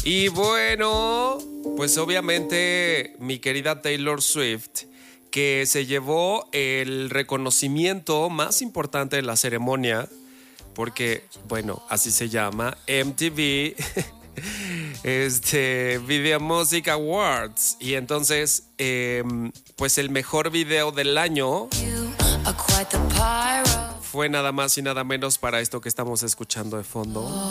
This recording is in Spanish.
Y bueno, pues obviamente mi querida Taylor Swift, que se llevó el reconocimiento más importante de la ceremonia, porque, bueno, así se llama, MTV Video Music Awards. Y entonces, pues el mejor video del año fue nada más y nada menos para esto que estamos escuchando de fondo.